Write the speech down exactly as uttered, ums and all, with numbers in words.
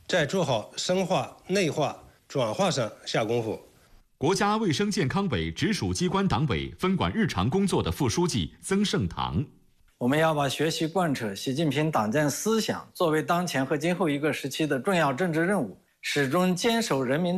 在做好深化、内化、转化上下功夫。 国家卫生健康委直属机关党委分管日常工作的副书记曾盛堂。 我们要把学习贯彻习近平党建思想作为当前和今后一个时期的重要政治任务，始终坚守人民